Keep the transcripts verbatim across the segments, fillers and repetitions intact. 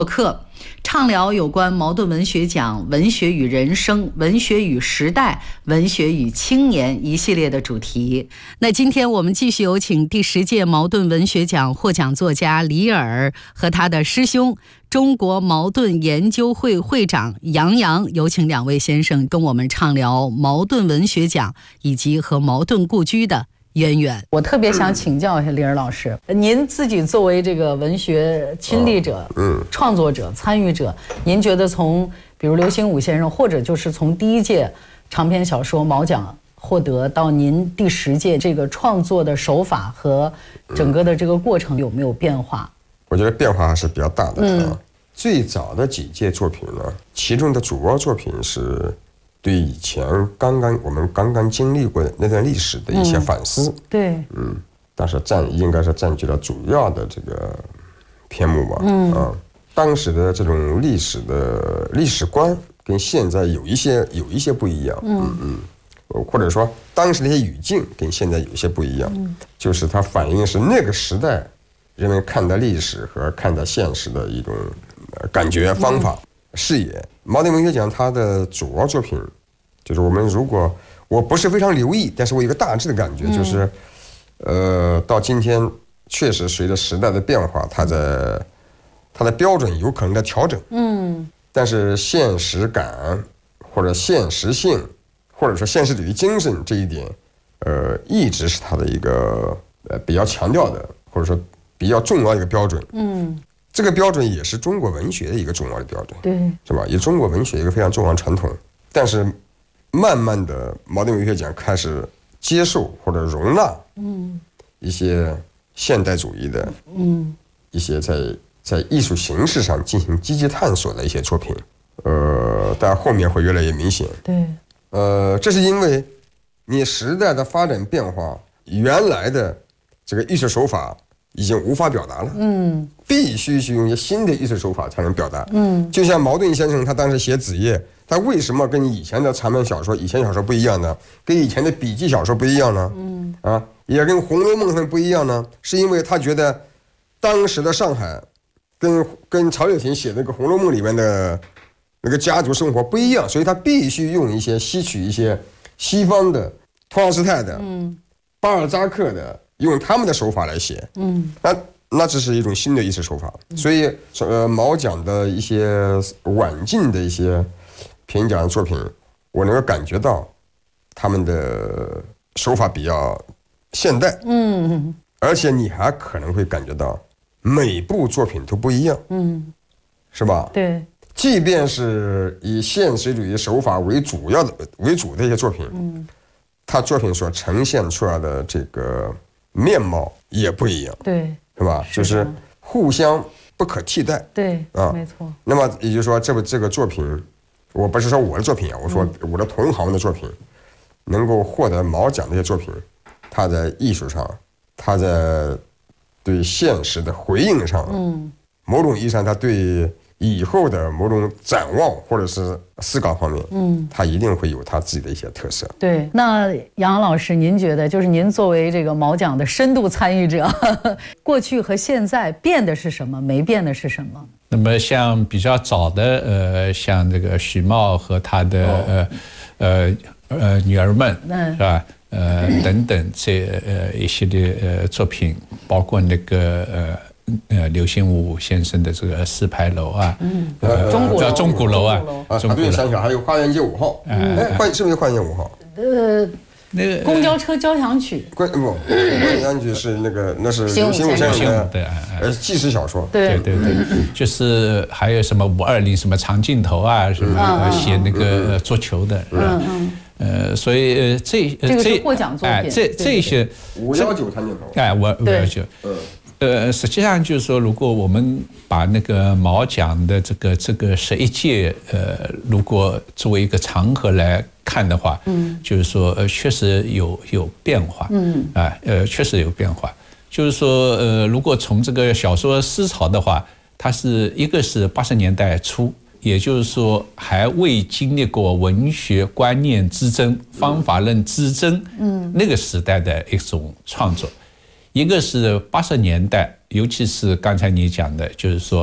课畅聊有关茅盾文学奖、文学与人生、文学与时代、文学与青年一系列的主题。那今天我们继续有请第十届茅盾文学奖获奖作家李尔和他的师兄中国茅盾研究会会长杨洋，有请两位先生跟我们畅聊茅盾文学奖以及和茅盾故居的渊源。我特别想请教一下李尔老师，您自己作为这个文学亲历者、嗯，创作者、参与者，您觉得从比如刘心武先生，或者就是从第一届长篇小说茅奖获得到您第十届这个创作的手法和整个的这个过程有没有变化？ 我觉得变化还是比较大的啊。嗯、最早的几届作品呢，其中的主要作品是对以前刚刚我们刚刚经历过的那段历史的一些反思。嗯、 对， 嗯，但是占应该是占据了主要的这个篇目吧。嗯啊，当时的这种历史的历史观跟现在有一些有一些不一样。嗯嗯。或者说当时的一些语境跟现在有些不一样。嗯，就是它反映是那个时代人们看待历史和看待现实的一种感觉方法、嗯、视野。茅盾文学奖它的主要作品，就是我们如果我不是非常留意，但是我有一个大致的感觉，就是，嗯、呃，到今天确实随着时代的变化，它在它的标准有可能在调整。嗯，但是现实感或者现实性，或者说现实主义精神这一点，呃，一直是它的一个呃比较强调的，或者说比较重要的一个标准。嗯，这个标准也是中国文学的一个重要的标准，对，是吧？也中国文学一个非常重要的传统。但是，慢慢的，茅盾文学奖开始接受或者容纳，嗯，一些现代主义的，嗯，一些在在艺术形式上进行积极探索的一些作品，呃，但后面会越来越明显。对，呃，这是因为你时代的发展变化，原来的这个艺术手法已经无法表达了，嗯，必须去用一些新的艺术手法才能表达，嗯，就像茅盾先生他当时写《子夜》，他为什么跟以前的长篇小说、以前小说不一样呢？跟以前的笔记小说不一样呢？嗯，啊，也跟《红楼梦》上不一样呢？是因为他觉得当时的上海跟跟曹雪芹写那个《红楼梦》里面的那个家族生活不一样，所以他必须用一些吸取一些西方的托尔斯泰的、嗯，巴尔扎克的。用他们的手法来写，嗯，那那这是一种新的艺术手法，所以呃，茅奖的一些晚近的一些评奖的作品，我能够感觉到他们的手法比较现代，嗯，而且你还可能会感觉到每部作品都不一样，嗯，是吧？对，即便是以现实主义手法为主要的为主的一些作品，嗯，他作品所呈现出来的这个面貌也不一样，对，是吧？是就是互相不可替代，对啊，没错。那么也就是说，这部这个作品，我不是说我的作品啊，我说我的同行的作品，嗯、能够获得茅奖这些作品，它在艺术上，它在对现实的回应上，嗯，某种意义上，它对以后的某种展望或者是思考方面，嗯，他一定会有他自己的一些特色。对，那杨老师，您觉得，就是您作为这个茅奖的深度参与者，呵呵过去和现在变的是什么？没变的是什么？ 那么像比较早的，呃，像这个许茂和他的、哦、呃呃呃女儿们，嗯、是吧？呃，等等这呃一系列呃作品，包括那个呃。呃，刘心武先生的这个四牌楼啊，嗯，呃， 钟鼓楼， 钟鼓楼啊， 啊，对，想想还有花园街五号，哎，花是不是花园街五号？ 呃，那个公交车交响曲， 关不，交响曲是那个那是刘心武先生的，对，呃，纪实小说， 对对对，就是还有什么五二零什么长镜头啊，什么写那个桌球的，嗯嗯。呃，所以这这个是获奖作品， 哎，这这些五幺九长镜头， 哎，五五幺九，嗯。呃，实际上就是说，如果我们把那个茅奖的这个这个十一届，呃，如果作为一个长河来看的话，嗯，就是说，呃，确实有有变化，嗯，啊，呃，确实有变化。就是说，呃，如果从这个小说思潮的话，它是一个是八十年代初，也就是说还未经历过文学观念之争、方法论之争，嗯，那个时代的一种创作。一个是八十年代，尤其是刚才你讲的，就是说，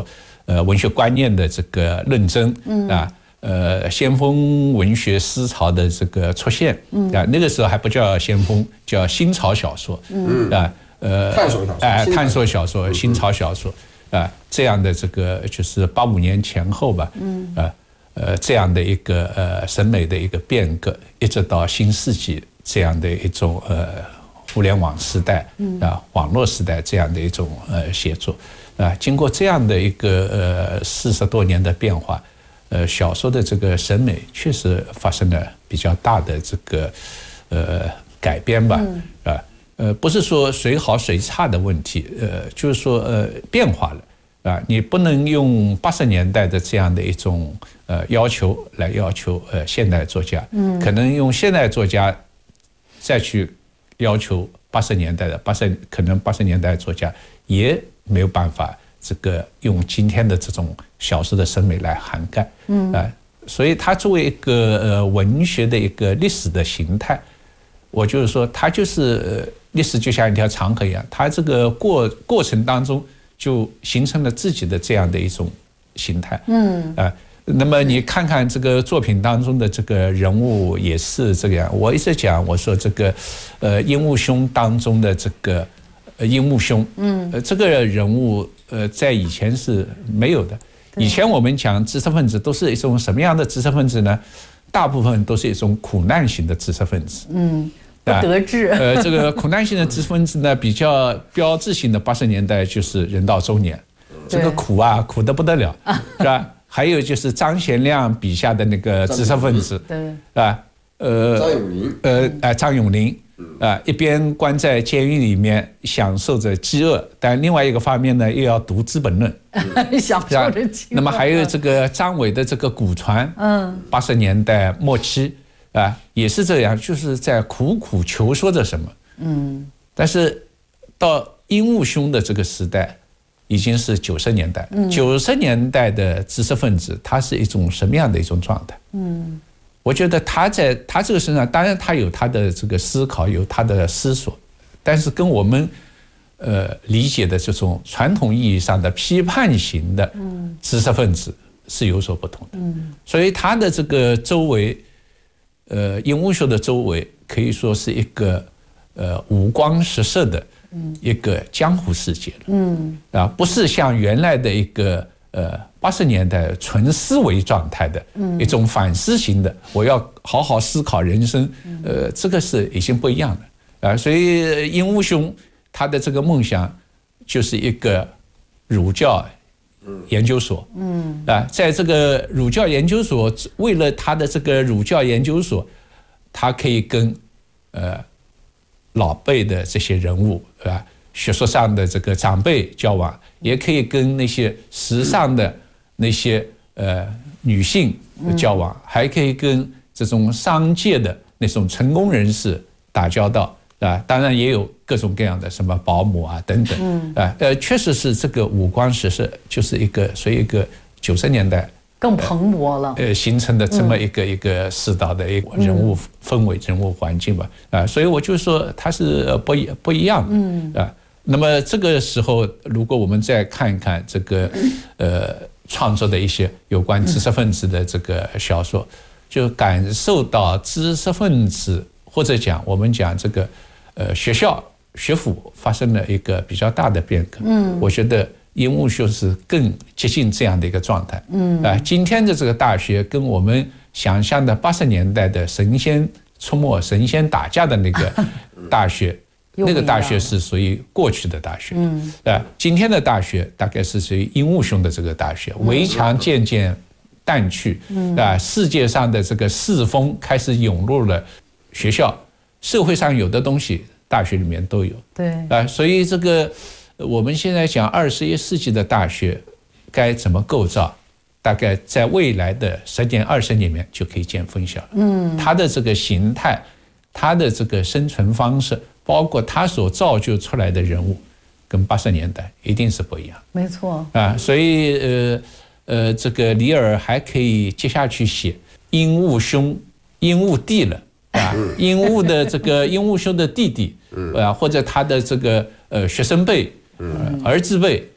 呃文学观念的这个论证，嗯啊。呃，先锋文学思潮的这个出现，嗯啊，那个时候还不叫先锋，叫新潮小说，嗯啊，呃， 探索小说， 哎、呃，探索小说，新潮小说，啊、呃，这样的这个就是八五年前后吧，嗯，呃呃，这样的一个呃审美的一个变革，一直到新世纪这样的一种呃互联网时代，嗯啊，网络时代这样的一种呃写作，啊，经过这样的一个呃四十多年的变化。呃，小说的这个审美确实发生了比较大的这个呃改编吧，嗯、啊，呃，不是说谁好谁差的问题，呃，就是说呃变化了啊，你不能用八十年代的这样的一种呃要求来要求呃现代作家，嗯，可能用现代作家再去要求八十年代的八十，可能八十年代作家也没有办法。这个用今天的这种小说的审美来涵盖，嗯啊、呃，所以它作为一个呃文学的一个历史的形态，我就是说，它就是呃历史就像一条长河一样，它这个过过程当中就形成了自己的这样的一种形态，嗯啊、呃，那么你看看这个作品当中的这个人物也是这个样，我一直讲，我说这个呃鹦鹉兄当中的这个呃鹦鹉兄，嗯，呃这个人物。呃，在以前是没有的。以前我们讲知识分子都是一种什么样的知识分子呢？大部分都是一种苦难型的知识分子。嗯， 不得志。 呃，这个苦难型的知识分子呢，比较标志性的八十年代就是人到中年，这个苦啊，苦得不得了，是吧？还有就是张贤亮笔下的那个知识分子， 对， 是吧？呃， 张永林， 呃，哎，张永林。啊，一边关在监狱里面享受着饥饿，但另外一个方面呢，又要读《资本论》， 享受着饥饿。 那么还有这个张伟的这个古传，嗯，八十年代末期啊，也是这样，就是在苦苦求说着什么，嗯。但是到鹦鹉兄的这个时代，已经是九十年代，九十年代的知识分子，他是一种什么样的一种状态？嗯。我觉得他在他这个身上，当然他有他的这个思考，有他的思索，但是跟我们呃理解的这种传统意义上的批判型的知识分子是有所不同的。嗯，所以他的这个周围，呃，鹦鹉兄的周围可以说是一个呃五光十色的一个江湖世界了。嗯，啊，不是像原来的一个。呃，八十年代纯思维状态的一种反思型的，我要好好思考人生，呃，这个是已经不一样的啊。所以鹦鹉兄他的这个梦想就是一个儒教研究所，嗯啊，在这个儒教研究所，为了他的这个儒教研究所，他可以跟呃老辈的这些人物啊。学术上的这个长辈交往，也可以跟那些时尚的那些呃女性交往，还可以跟这种商界的那种成功人士打交道啊。当然也有各种各样的什么保姆啊等等啊，呃，确实是这个五光十色，就是一个所以一个九十年代更蓬勃了， 呃，形成的这么一个一个世道的一个人物氛围、人物环境吧啊，所以我就说它是不一不一样的，嗯啊。那么这个时候，如果我们再看一看这个呃创作的一些有关知识分子的这个小说，就感受到知识分子或者讲我们讲这个呃学校学府发生了一个比较大的变革。嗯，我觉得鹦鹉兄是更接近这样的一个状态。嗯啊，今天的这个大学跟我们想象的八十年代的神仙出没、神仙打架的那个大学。那个大学是属于过去的大学，嗯，啊，今天的大学大概是属于鹦鹉兄的这个大学，围墙渐渐淡去，嗯，啊，世界上的这个世风开始涌入了学校，社会上有的东西，大学里面都有， 对， 啊，所以这个我们现在讲二十一世纪的大学该怎么构造，大概在未来的十年、二十年里面就可以见分晓了，嗯，它的这个形态，它的这个生存方式。包括他所造就出来的人物，跟八十年代一定是不一样。 没错啊，所以呃呃，这个李尔还可以接下去写鹦鹉兄、鹦鹉弟了啊，鹦鹉的这个鹦鹉兄的弟弟啊，或者他的这个呃学生辈、儿子辈，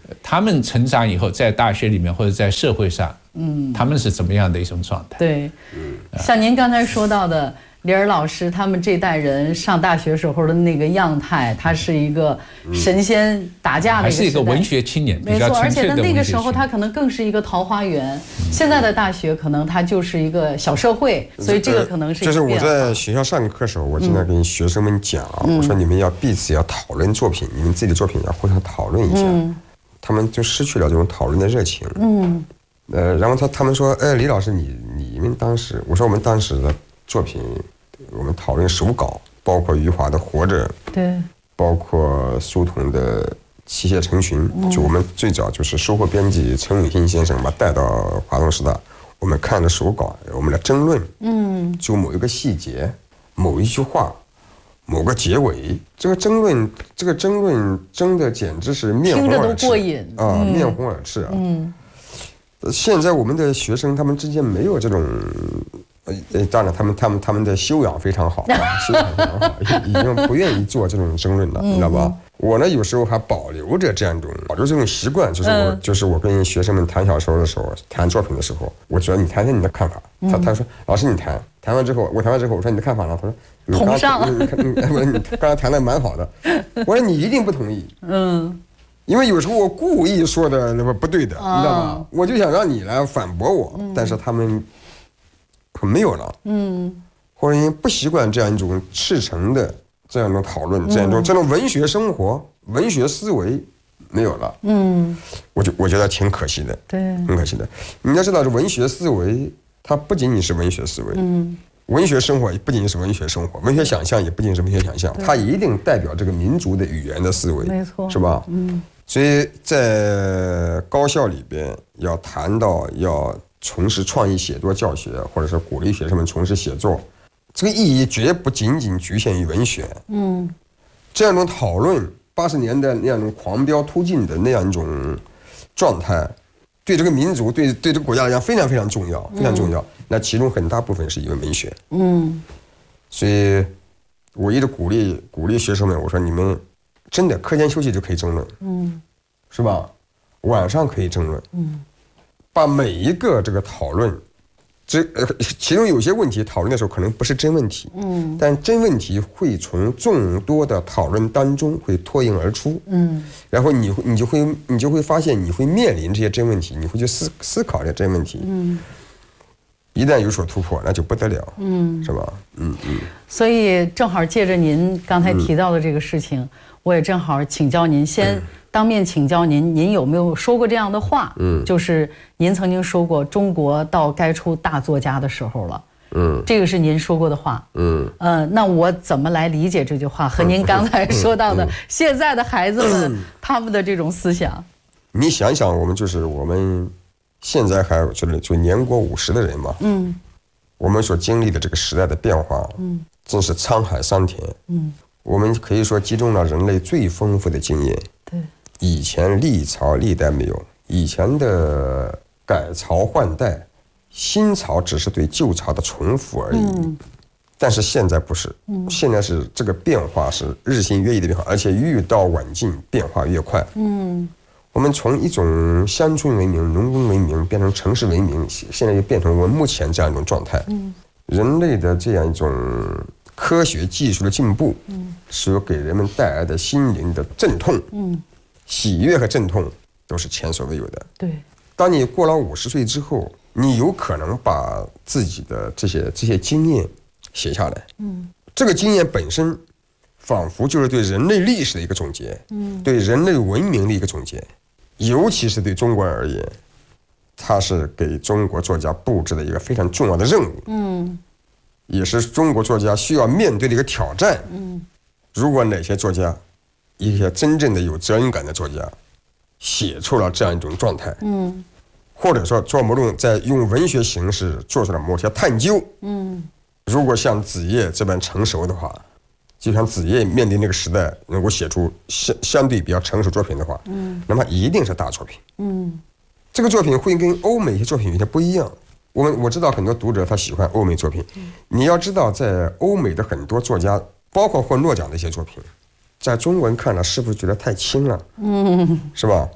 他们成长以后在大学里面或者在社会上，嗯，他们是怎么样的一种状态？ 对，像您刚才说到的。李尔老师他们这代人上大学时候的那个样态，他是一个神仙打架的一个时代， 还是一个文学青年， 没错。而且在那个时候，他可能更是一个桃花源。现在的大学可能它就是一个小社会，所以这个可能是一个就是我在学校上课的时候，我经常跟学生们讲，我说你们要彼此要讨论作品，你们自己的作品要互相讨论一下。他们就失去了这种讨论的热情。嗯，呃，然后他他们说，哎，李老师，你你们当时，我说我们当时的作品。我们讨论手稿，包括余华的《活着》， 对， 包括苏童的《妻妾成群》，嗯，就我们最早就是收获编辑陈永新先生把带到华东师大，我们看了手稿，我们来争论，嗯，就某一个细节、某一句话、某个结尾，这个争论，这个争论争的简直是面红耳赤，听着都过瘾啊，嗯，面红耳赤啊。嗯，现在我们的学生他们之间没有这种。呃，当然，他们他们他们的修养非常好，啊，修养非常好，已经不愿意做这种争论了，你知道吧？我呢，有时候还保留着这样一种保留这种习惯，就是我、嗯、就是我跟学生们谈小说的时候，谈作品的时候，我觉得你谈谈你的看法，嗯、他他说老师你谈，谈完之后我谈完之后我说你的看法呢？他说你刚上， 你你你刚才谈的蛮好的，我说你一定不同意，嗯。因为有时候我故意说的那么不对的，你知道吗？我就想让你来反驳我，嗯、但是他们。没有了，嗯，或者因为不习惯这样一种赤诚的这样一种讨论，这样一种这种文学生活、文学思维没有了，嗯，我就我觉得挺可惜的， 对， 很可惜的。你要知道，这文学思维它不仅仅是文学思维，嗯，文学生活也不仅仅是文学生活，文学想象也不仅是文学想象，它一定代表这个民族的语言的思维， 没错， 是吧？嗯，所以在高校里边要谈到要。从事创意写作教学，或者是鼓励学生们从事写作，这个意义绝不仅仅局限于文学。嗯，这样一种讨论，八十年代那样一种狂飙突进的那样一种状态，对这个民族、对对这个国家来讲非常非常重要，非常重要。嗯、那其中很大部分是因为文学。嗯，所以我一直鼓励鼓励学生们，我说你们真的课间休息就可以争论，嗯，是吧？晚上可以争论，嗯。把每一个这个讨论，这呃，其中有些问题讨论的时候可能不是真问题，嗯，但真问题会从众多的讨论当中会脱颖而出，嗯，然后你你就会你就会发现你会面临这些真问题，你会去思思考这些真问题，嗯，一旦有所突破，那就不得了，嗯，是吧？嗯嗯。 所以正好借着您刚才提到的这个事情，嗯、我也正好请教您先。嗯当面请教您，您有没有说过这样的话？嗯，就是您曾经说过，中国到该出大作家的时候了。嗯，这个是您说过的话。嗯，呃，那我怎么来理解这句话和您刚才说到的现在的孩子们、嗯、他们的这种思想？ 你想想，我们就是我们现在还就是就年过五十的人嘛。嗯，我们所经历的这个时代的变化，嗯，真是沧海桑田。嗯，我们可以说集中了人类最丰富的经验。 对。 以前历朝历代没有，以前的改朝换代，新朝只是对旧朝的重复而已。嗯、但是现在不是，嗯、现在是这个变化是日新月异的变化，而且愈到晚近，变化越快。嗯，我们从一种乡村文明、农耕文明变成城市文明，现在又变成我们目前这样一种状态。嗯，人类的这样一种科学技术的进步，嗯，所给人们带来的心灵的阵痛，嗯。喜悦和阵痛都是前所未有的。 对， 当你过了五十岁之后，你有可能把自己的这些这些经验写下来。嗯，这个经验本身，仿佛就是对人类历史的一个总结，嗯，对人类文明的一个总结，尤其是对中国人而言，它是给中国作家布置的一个非常重要的任务。嗯，也是中国作家需要面对的一个挑战。嗯，如果哪些作家，一些真正的有责任感的作家，写出了这样一种状态，嗯，或者说做某种在用文学形式做出了某些探究，嗯，如果像子夜这般成熟的话，就像子夜面对那个时代能够写出相相对比较成熟作品的话，嗯，那么一定是大作品，嗯，这个作品会跟欧美一些作品有些不一样。我们我知道很多读者他喜欢欧美作品，嗯、你要知道，在欧美的很多作家，包括获诺奖的一些作品。在中国人看了，是不是觉得太轻了？嗯，是吧？嗯，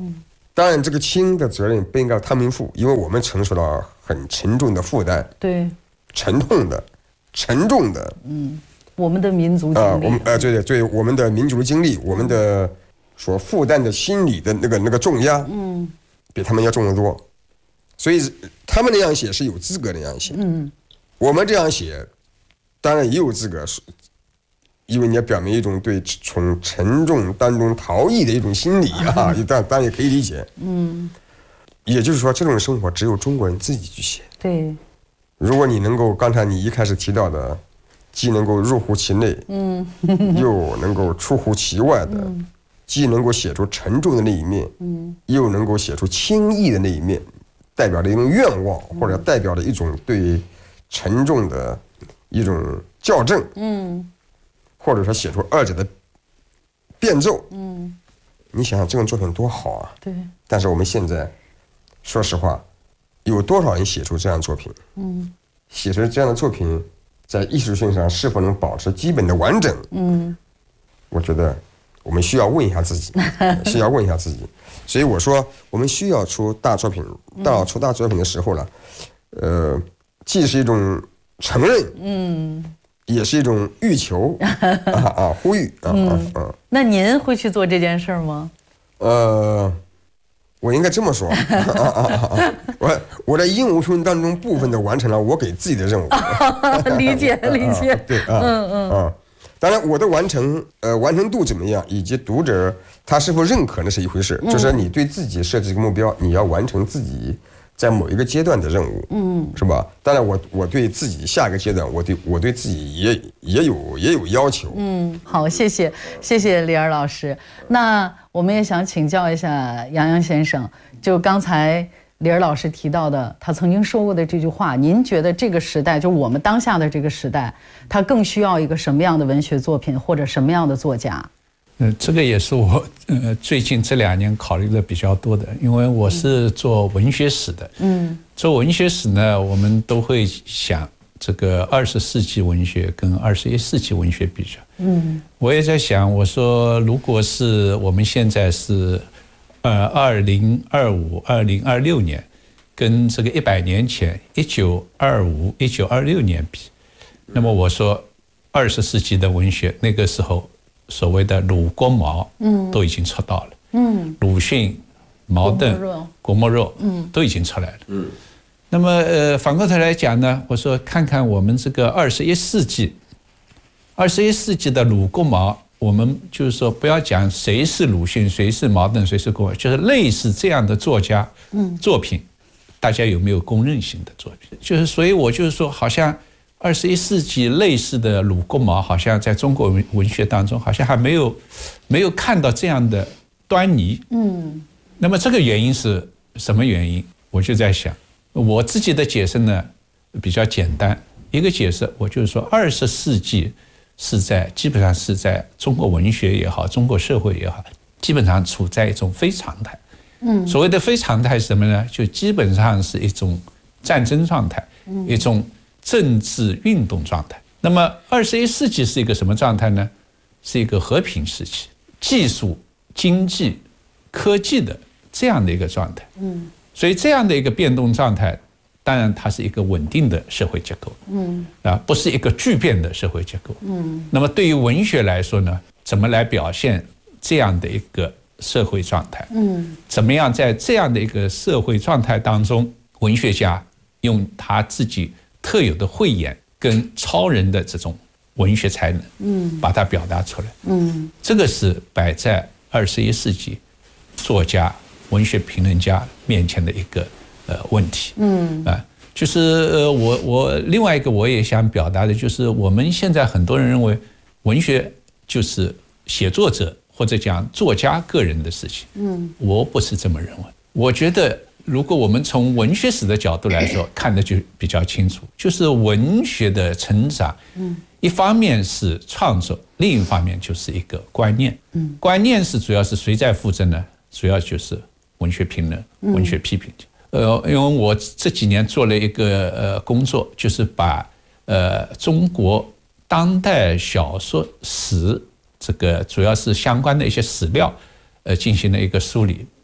当然，这个轻的责任不应该他们负，因为我们承受了很沉重的负担， 对， 沉痛的、沉重的， 嗯，我们的民族经历啊、呃，我们呃，对对对，我们的民族经历，我们的所负担的心理的那个那个重压，嗯，比他们要重得多，所以他们那样写是有资格那样写，嗯，我们这样写，当然也有资格，因为你要表明一种对从沉重当中逃逸的一种心理啊，当当然也可以理解。嗯，也就是说，这种生活只有中国人自己去写。 对， 如果你能够刚才你一开始提到的，既能够入乎其内，嗯，又能够出乎其外的，嗯、既能够写出沉重的那一面，嗯，又能够写出轻易的那一面，代表了一种愿望，或者代表了一种对沉重的一种校正，嗯。或者说写出二者的变奏，嗯，你想想这种作品多好啊！ 对。 但是我们现在，说实话，有多少人写出这样的作品？嗯，写出这样的作品，在艺术性上是否能保持基本的完整？嗯，我觉得我们需要问一下自己，需要问一下自己。所以我说，我们需要出大作品，到出大作品的时候了，呃，既是一种承认，嗯。也是一种欲求啊啊，呼吁啊啊啊！ 那您会去做这件事吗？ 呃，我应该这么说，啊啊啊、我我在应无穷当中部分的完成了我给自己的任务。 理解理解， 对啊，嗯嗯啊，当然我的完成呃完成度怎么样，以及读者他是否认可那是一回事，就是你对自己设置一个目标，你要完成自己在某一个阶段的任务，嗯，是吧？当然我，我我对自己下一个阶段，我对我对自己也也有也有要求。 嗯，好，谢谢谢谢李尔老师。那我们也想请教一下杨洋先生，就刚才李尔老师提到的，他曾经说过的这句话，您觉得这个时代，就我们当下的这个时代，他更需要一个什么样的文学作品，或者什么样的作家？ 呃，这个也是我呃最近这两年考虑的比较多的，因为我是做文学史的。嗯，做文学史呢，我们都会想这个二十世纪文学跟二十一世纪文学比较。嗯，我也在想，我说如果是我们现在是呃二零二五、二零二六年，跟这个一百年前一九二五、一九二六年比，那么我说二十世纪的文学那个时候。所谓的鲁郭毛，嗯，都已经出道了，嗯，鲁迅、茅盾、郭沫若，嗯，都已经出来了，嗯。那么，呃，反过头来讲呢，我说看看我们这个二十一世纪，二十一世纪的鲁郭毛，我们就是说不要讲谁是鲁迅，谁是茅盾，谁是郭沫，就是类似这样的作家，嗯，作品，大家有没有公认性的作品？就是所以我就是说，好像。二十一世纪类似的鲁郭毛，好像在中国文学当中，好像还没有没有看到这样的端倪。嗯，那么这个原因是什么原因？我就在想，我自己的解释呢比较简单。一个解释，我就是说，二十世纪是在基本上是在中国文学也好，中国社会也好，基本上处在一种非常态。嗯，所谓的非常态是什么呢？就基本上是一种战争状态，一种。政治运动状态。那么二十一世纪是一个什么状态呢？是一个和平时期，技术、经济、科技的这样的一个状态。嗯，所以这样的一个变动状态，当然它是一个稳定的社会结构。嗯，啊，不是一个巨变的社会结构。嗯，那么对于文学来说呢，怎么来表现这样的一个社会状态？嗯，怎么样在这样的一个社会状态当中，文学家用他自己特有的慧眼跟超人的这种文学才能，嗯，把它表达出来，嗯，这个是摆在二十一世纪作家、文学评论家面前的一个呃问题，嗯啊，就是呃我我另外一个我也想表达的就是，我们现在很多人认为文学就是写作者或者讲作家个人的事情，嗯，我不是这么认为，我觉得。如果我们从文学史的角度来说，看得就比较清楚，就是文学的成长，一方面是创作，另一方面就是一个观念。观念是主要是谁在负责呢？主要就是文学评论、文学批评。呃，因为我这几年做了一个呃工作，就是把呃中国当代小说史这个主要是相关的一些史料，呃进行了一个梳理。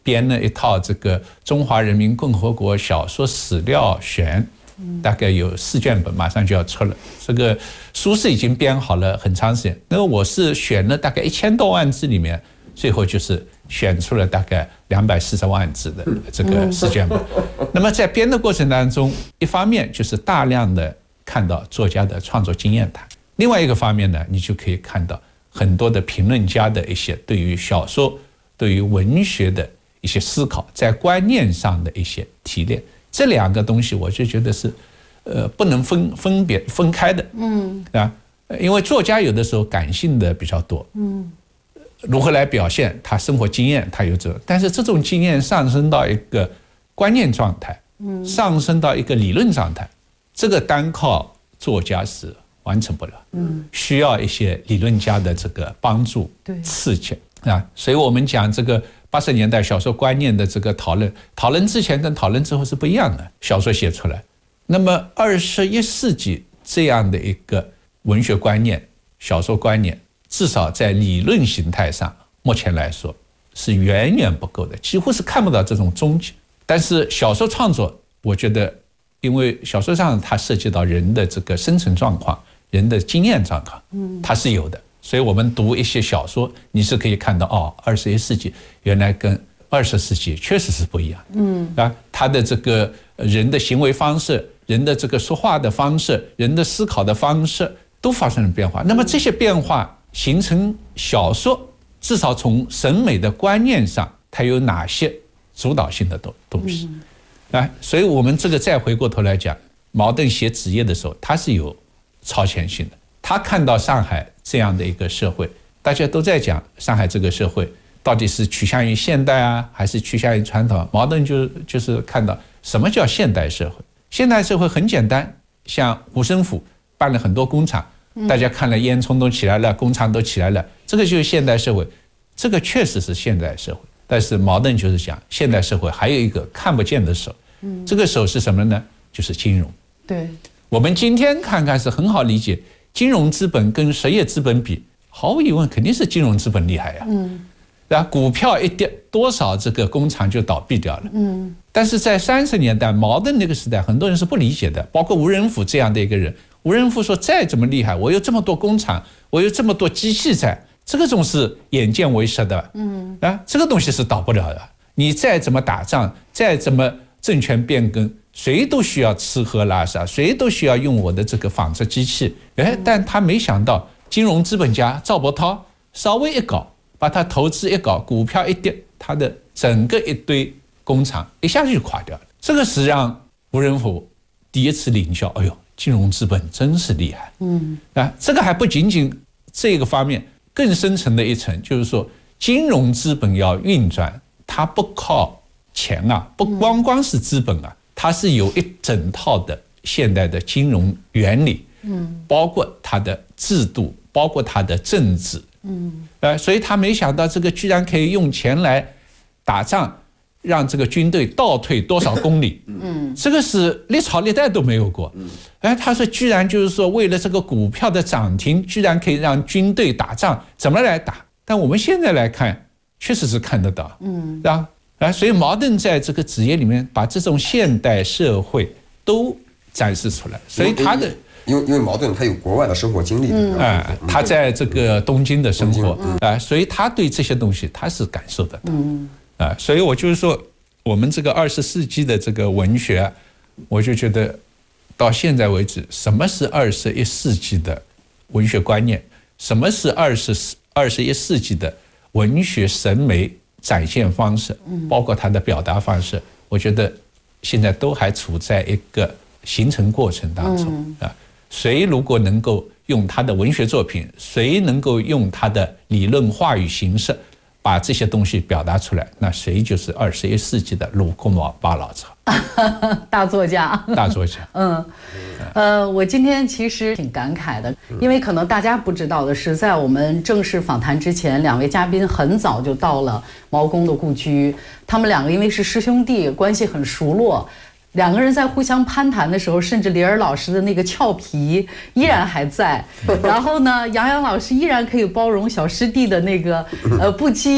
编了一套这个《中华人民共和国小说史料选》，大概有四卷本，马上就要出了。这个书是已经编好了很长时间，那我是选了大概一千多万字里面，最后就是选出了大概两百四十万字的这个四卷本。那么在编的过程当中，一方面就是大量的看到作家的创作经验谈，另外一个方面呢，你就可以看到很多的评论家的一些对于小说、对于文学的一些思考，在观念上的一些提炼。这两个东西，我就觉得是，呃，不能分分别分开的，嗯，啊，因为作家有的时候感性的比较多，嗯，如何来表现他生活经验，他有这种，但是这种经验上升到一个观念状态，嗯，上升到一个理论状态，这个单靠作家是完成不了，嗯，需要一些理论家的这个帮助、刺激啊，所以我们讲这个。八十年代小说观念的这个讨论，讨论之前跟讨论之后是不一样的。小说写出来，那么二十一世纪这样的一个文学观念、小说观念，至少在理论形态上，目前来说是远远不够的，几乎是看不到这种踪迹。但是小说创作，我觉得，因为小说上它涉及到人的这个生存状况、人的经验状况，它是有的。所以我们读一些小说，你是可以看到哦，二十一世纪原来跟二十世纪确实是不一样的。嗯啊，他的这个人的行为方式、人的这个说话的方式、人的思考的方式都发生了变化。那么这些变化形成小说，至少从审美的观念上，它有哪些主导性的东东西？啊，所以我们这个再回过头来讲，茅盾写子夜的时候，他是有超前性的。他看到上海这样的一个社会，大家都在讲上海这个社会到底是趋向于现代啊，还是趋向于传统？茅盾就就是看到什么叫现代社会。现代社会很简单，像胡生府办了很多工厂，大家看了烟囱都起来了，工厂都起来了，这个就是现代社会，这个确实是现代社会。但是茅盾就是讲现代社会还有一个看不见的手，这个手是什么呢？就是金融。 对， 我们今天看看是很好理解。金融资本跟实业资本比，毫无疑问肯定是金融资本厉害呀。嗯，然后股票一跌，多少这个工厂就倒闭掉了。嗯，但是在三十年代茅盾那个时代，很多人是不理解的，包括吴仁甫这样的一个人。吴仁甫说：“再怎么厉害，我有这么多工厂，我有这么多机器在，这个总是眼见为实的。嗯，啊，这个东西是倒不了的。你再怎么打仗，再怎么政权变更。”谁都需要吃喝拉撒，谁都需要用我的这个纺织机器。哎，但他没想到，金融资本家赵伯韬稍微一搞，把他投资一搞，股票一跌，他的整个一堆工厂一下就垮掉了。这个是让吴仁甫第一次领教，哎呦，金融资本真是厉害。嗯，啊，这个还不仅仅这个方面，更深层的一层就是说，金融资本要运转，它不靠钱啊，不光光是资本啊。它是有一整套的现代的金融原理，嗯，包括它的制度，包括它的政治，嗯，呃，所以他没想到这个居然可以用钱来打仗，让这个军队倒退多少公里，嗯，这个是历朝历代都没有过，嗯，哎，他说居然就是说为了这个股票的涨停，居然可以让军队打仗，怎么来打？但我们现在来看，确实是看得到，嗯，啊。啊，所以茅盾在这个子夜里面把这种现代社会都展示出来，所以他的因为因为茅盾他有国外的生活经历， 嗯，啊，他在这个东京的生活，啊，所以他对这些东西他是感受得到，嗯，啊，所以我就是说，我们这个二十世纪的这个文学，我就觉得到现在为止，什么是二十一世纪的文学观念，什么是二十二十一世纪的文学审美。展现方式，包括它的表达方式，我觉得现在都还处在一个形成过程当中啊。谁如果能够用他的文学作品，谁能够用他的理论话语形式把这些东西表达出来，那谁就是二十一世纪的鲁库马巴老巢大作家， 大作家。 嗯，呃，我今天其实挺感慨的，因为可能大家不知道的是，在我们正式访谈之前，两位嘉宾很早就到了毛公的故居，他们两个因为是师兄弟，关系很熟络。两个人在互相攀谈的时候，甚至李尔老师的那个俏皮依然还在。然后呢，杨洋老师依然可以包容小师弟的那个呃不羁，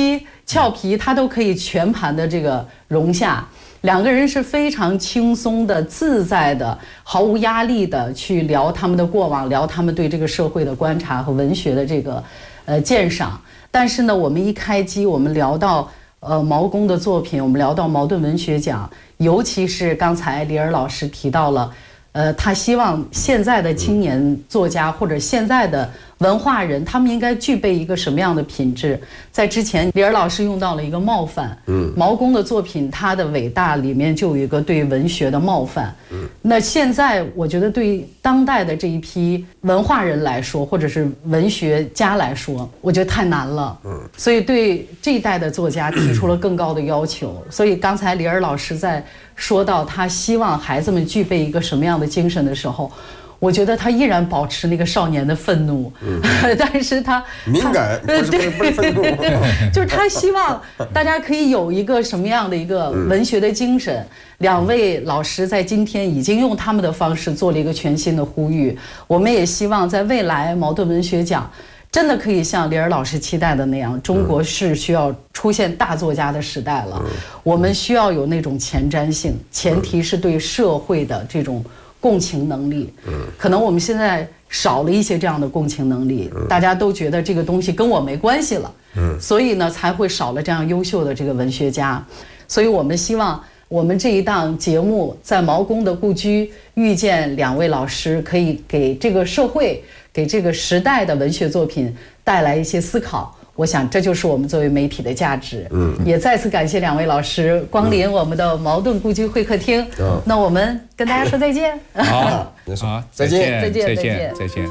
俏皮他都可以全盘的这个容下。两个人是非常轻松的、自在的、毫无压力的去聊他们的过往，聊他们对这个社会的观察和文学的这个呃鉴赏。但是呢，我们一开机，我们聊到呃毛公的作品，我们聊到茅盾文学奖，尤其是刚才李尔老师提到了，呃，他希望现在的青年作家或者现在的文化人，他们应该具备一个什么样的品质？在之前，李尔老师用到了一个冒犯。嗯，毛公的作品，他的伟大里面就有一个对文学的冒犯。嗯，那现在我觉得对当代的这一批文化人来说，或者是文学家来说，我觉得太难了。嗯，所以对这一代的作家提出了更高的要求。所以刚才李尔老师在说到他希望孩子们具备一个什么样的精神的时候，我觉得他依然保持那个少年的愤怒，嗯、但是他敏感，不是不是不是愤怒， 就是他希望大家可以有一个什么样的一个文学的精神。嗯、两位老师在今天已经用他们的方式做了一个全新的呼吁，我们也希望在未来茅盾文学奖真的可以像李尔老师期待的那样，中国是需要出现大作家的时代了，嗯、我们需要有那种前瞻性，前提是对社会的这种共情能力。嗯，可能我们现在少了一些这样的共情能力，嗯、大家都觉得这个东西跟我没关系了。嗯，所以呢，才会少了这样优秀的这个文学家。所以我们希望我们这一档节目在毛公的故居遇见两位老师，可以给这个社会、给这个时代的文学作品带来一些思考。我想这就是我们作为媒体的价值。嗯，也再次感谢两位老师光临我们的茅盾故居会客厅。嗯，那我们跟大家说再见。 好，好， 再见， 再见， 再见，再见。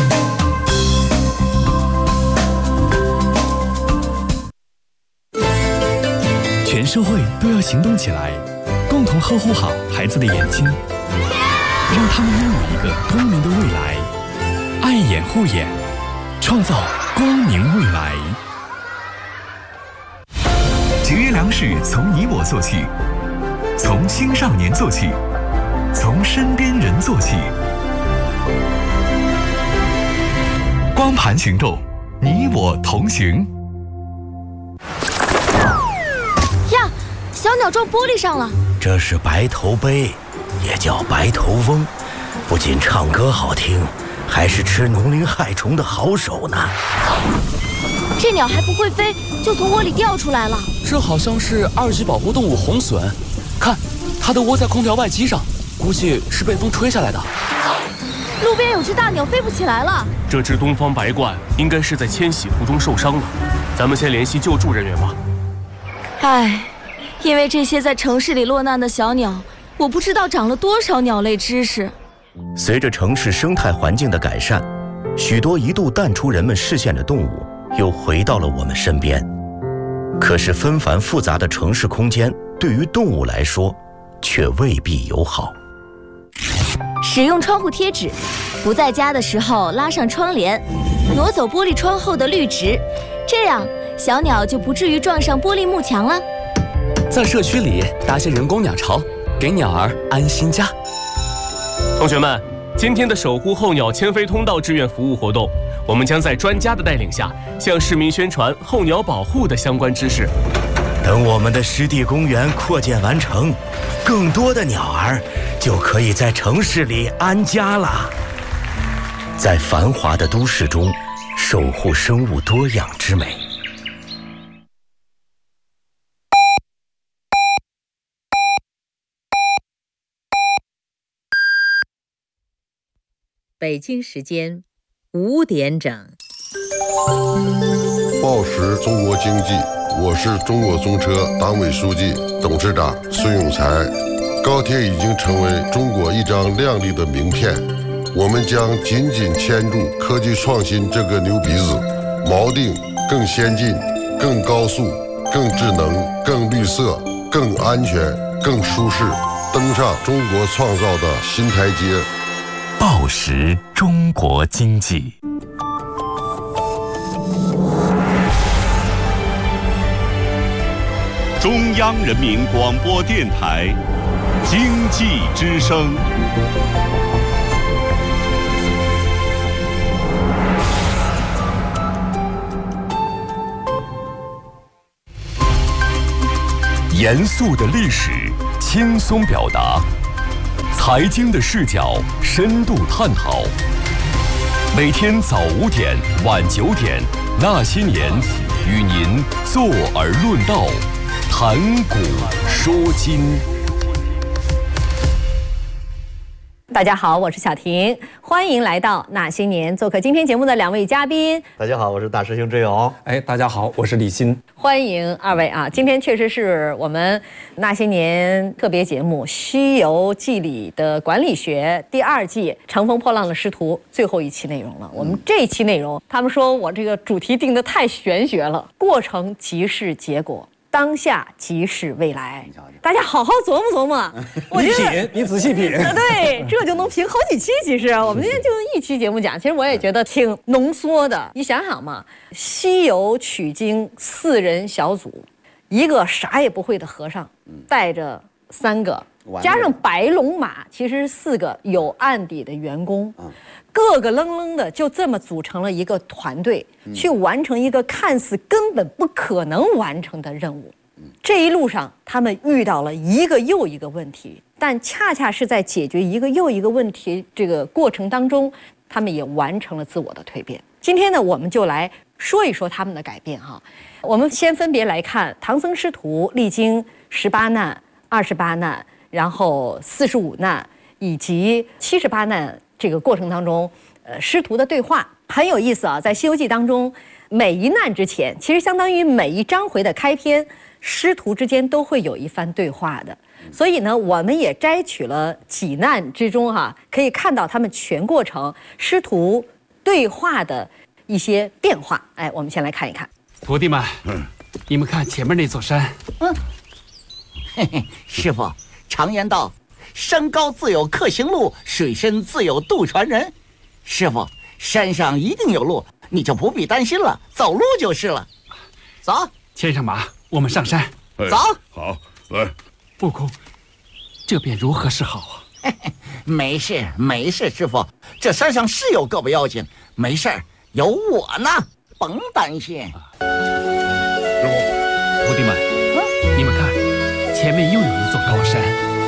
全社会都要行动起来，共同呵护好孩子的眼睛，让他们拥有一个光明的未来。爱眼护眼，创造光明未来。 节约粮食从你我做起，从青少年做起，从身边人做起。光盘行动，你我同行。 呀，小鸟撞玻璃上了。 这是白头鹎，也叫白头翁，不仅唱歌好听，还是吃农林害虫的好手呢。 这鸟还不会飞，就从窝里掉出来了。 这好像是二级保护动物红隼，看，它的窝在空调外机上，估计是被风吹下来的。 路边有只大鸟飞不起来了。 这只东方白鹳应该是在迁徙途中受伤了，咱们先联系救助人员吧。 唉，因为这些在城市里落难的小鸟，我不知道长了多少鸟类知识。 随着城市生态环境的改善，许多一度淡出人们视线的动物又回到了我们身边。可是纷繁复杂的城市空间对于动物来说却未必友好。 使用窗户贴纸，不在家的时候拉上窗帘，挪走玻璃窗后的绿植，这样小鸟就不至于撞上玻璃幕墙了。 在社区里搭些人工鸟巢，给鸟儿安心家。 同学们，今天的守护候鸟迁飞通道志愿服务活动，我们将在专家的带领下，向市民宣传候鸟保护的相关知识。 等我们的湿地公园扩建完成，更多的鸟儿就可以在城市里安家了。在繁华的都市中，守护生物多样之美。 北京时间五点整。 报时中国经济，我是中国中车党委书记、董事长孙永才。高铁已经成为中国一张亮丽的名片，我们将紧紧牵住科技创新这个牛鼻子，锚定更先进、更高速、更智能、更绿色、更安全、更舒适，登上中国创造的新台阶。 报时中国经济。中央人民广播电台经济之声。 严肃的历史，轻松表达；财经的视角，深度探讨。每天早五点、晚九点，那些年，与您坐而论道，谈古说今。 大家好，我是小婷，欢迎来到那些年做客今天节目的两位嘉宾。 大家好，我是大师兄之勇。 哎，大家好，我是李欣。 欢迎二位啊！今天确实是我们那些年特别节目《西游记》里的管理学第二季《乘风破浪的师徒》最后一期内容了。我们这一期内容，他们说我这个主题定得太玄学了，过程即是结果。当下即是未来，大家好好琢磨琢磨。我觉得你品，你仔细品， 对，这就能评好几期。其实我们今天就用一期节目讲，其实我也觉得挺浓缩的。你想想嘛，西游取经四人小组，一个啥也不会的和尚带着三个，加上白龙马，其实是四个有案底的员工。个个愣愣的就这么组成了一个团队，去完成一个看似根本不可能完成的任务。这一路上，他们遇到了一个又一个问题，但恰恰是在解决一个又一个问题这个过程当中，他们也完成了自我的蜕变。今天呢，我们就来说一说他们的改变哈。我们先分别来看唐僧师徒历经十八难、二十八难，然后四十五难以及七十八难。这个过程当中，呃，师徒的对话很有意思啊。在《西游记》当中，每一难之前，其实相当于每一章回的开篇，师徒之间都会有一番对话的。所以呢，我们也摘取了几难之中哈、啊，可以看到他们全过程师徒对话的一些变化。哎，我们先来看一看。 徒弟们，嗯，你们看前面那座山， 嗯，嘿嘿，师傅，常言道。山高自有客行路，水深自有渡船人。师傅，山上一定有路，你就不必担心了，走路就是了。走， 牵上马，我们上山。 走。 好，来。 悟空，这便如何是好啊？ 嘿嘿，没事没事，师傅，这山上是有个把妖精，没事儿，有我呢，甭担心。 师傅， 徒弟们，嗯，你们看，前面又有一座高山。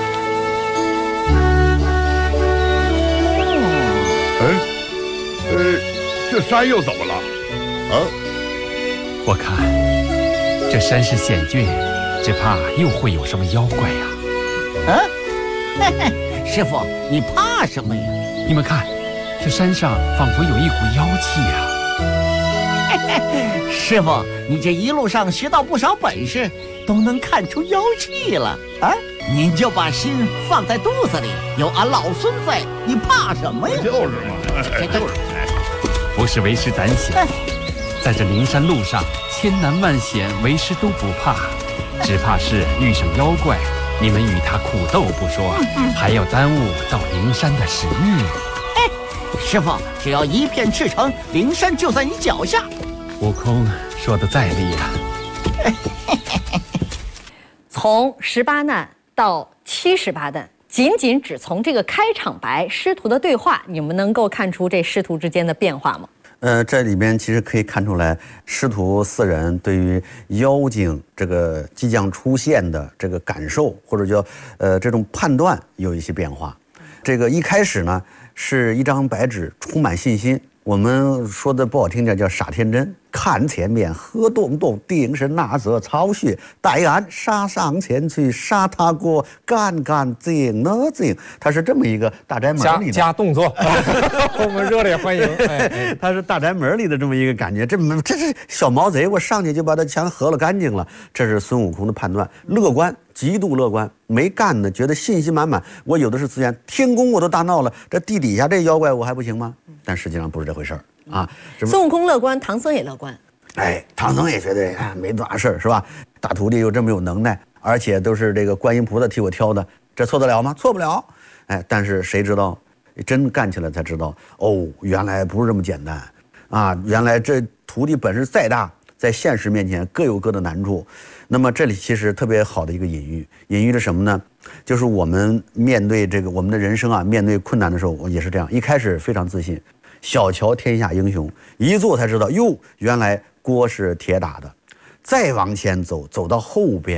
哎，呃，这山又怎么了？啊？ 我看这山势险峻，只怕又会有什么妖怪呀、 啊。嗯，嘿嘿，师傅，你怕什么呀？ 你们看，这山上仿佛有一股妖气呀。 嘿嘿，师傅，你这一路上学到不少本事，都能看出妖气了啊！您就把心放在肚子里，有俺老孙在，你怕什么呀？ 就是嘛， 这就是。 不是为师胆小，在这灵山路上，千难万险，为师都不怕，只怕是遇上妖怪，你们与他苦斗不说，还要耽误到灵山的时日。 哎，师傅，只要一片赤诚，灵山就在你脚下。 悟空说的在理呀、 啊。从十八难到七十八难，仅仅只从这个开场白师徒的对话，你们能够看出这师徒之间的变化吗？ 呃，这里边其实可以看出来，师徒四人对于妖精这个即将出现的这个感受，或者叫呃这种判断有一些变化。这个一开始呢是一张白纸，充满信心。我们说的不好听点叫傻天真，看前面何洞洞，定是那则巢穴，待俺杀上前去，杀他过，干干净呢净。他是这么一个大宅门里的加动作，我们热烈欢迎。哎、 他是大宅门里的这么一个感觉，这这是小毛贼，我上去就把他枪合了干净了。这是孙悟空的判断，乐观，极度乐观，没干呢，觉得信心满满。我有的是资源，天宫我都大闹了，这地底下这妖怪我还不行吗？但实际上不是这回事儿啊！ 孙悟空乐观，唐僧也乐观。 哎，唐僧也觉得哎没多大事儿是吧？大徒弟又这么有能耐，而且都是这个观音菩萨替我挑的，这错得了吗？错不了。哎，但是谁知道，真干起来才知道，哦，原来不是这么简单啊！原来这徒弟本事再大，在现实面前各有各的难处。那么这里其实特别好的一个隐喻，隐喻是什么呢？就是我们面对这个我们的人生啊，面对困难的时候，我也是这样，一开始非常自信。小瞧天下英雄，一做才知道哟，原来锅是铁打的。再往前走，走到后边，